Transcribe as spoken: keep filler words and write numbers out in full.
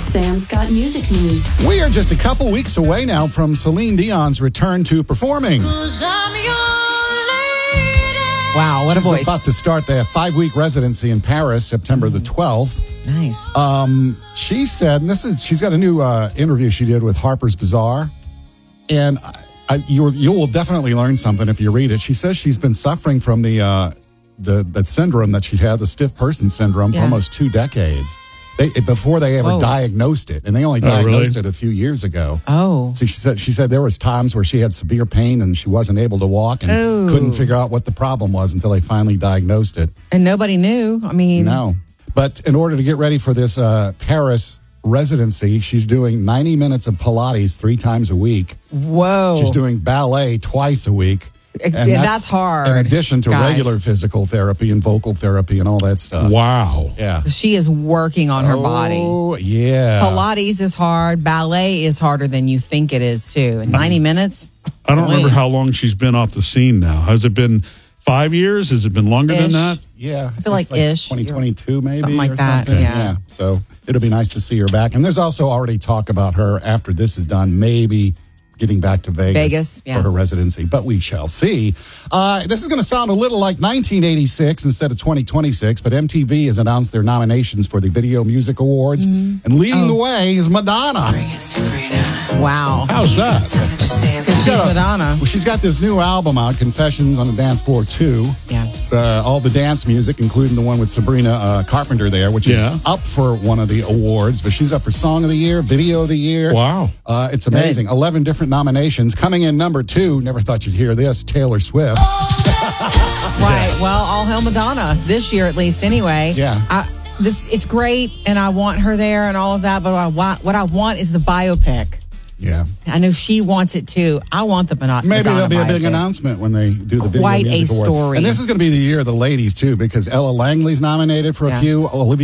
Sam's got music news. We are just a couple weeks away now from Celine Dion's return to performing. Wow, what She's a voice. about to start the five-week residency in Paris, September the twelfth. Nice. Um, she said, and this is, she's got a new uh, interview she did with Harper's Bazaar, and I, I, you you will definitely learn something if you read it. She says she's been suffering from the uh, the the syndrome that she had, the stiff person syndrome, Yeah. for almost two decades. They, before they ever Whoa. diagnosed it, and they only Oh, diagnosed really? it a few years ago. Oh. So she said she said there was times where she had severe pain and she wasn't able to walk and Oh. couldn't figure out what the problem was until they finally diagnosed it. And nobody knew. I mean, No. But in order to get ready for this uh, Paris residency, she's doing ninety minutes of Pilates three times a week. whoa. She's doing ballet twice a week. And that's hard, In addition to guys. regular physical therapy and vocal therapy and all that stuff. Wow. Yeah. She is working on her body. Oh, yeah. Pilates is hard. Ballet is harder than you think it is, too. In ninety minutes? I don't remember Celine. how long she's been off the scene now. Has it been five years? Has it been longer Ish. than that? Yeah. I feel like ish. twenty twenty-two maybe. Something like or that, something. yeah. So it'll be nice to see her back. And there's also already talk about her after this is done, maybe getting back to Vegas, Vegas, yeah. for her residency. But we shall see. Uh, this is going to sound a little like nineteen eighty-six instead of twenty twenty-six, but M T V has announced their nominations for the Video Music Awards. Mm-hmm. And leading Oh. the way is Madonna. Wow. How's that? Because she's got a- Madonna. Well, she's got this new album out, Confessions on the Dance Floor two. Yeah. Uh, all the dance music, including the one with Sabrina uh, Carpenter there, which is Yeah. up for one of the awards. But she's up for Song of the Year, Video of the Year. Wow. Uh, it's amazing. eleven different nominations. Coming in number two, never thought you'd hear this, Taylor Swift. Right. Well, all hail Madonna this year, at least. Anyway. Yeah. I, this, it's great, and I want her there and all of that. But what I want, what I want is the biopic. Yeah. I know she wants it too. I want the Madonna. Maybe there'll be a big biopic. announcement when they do the Video Quite a Music Awards. story. And this is going to be the year of the ladies, too, because Ella Langley's nominated for a Yeah. few. Olivia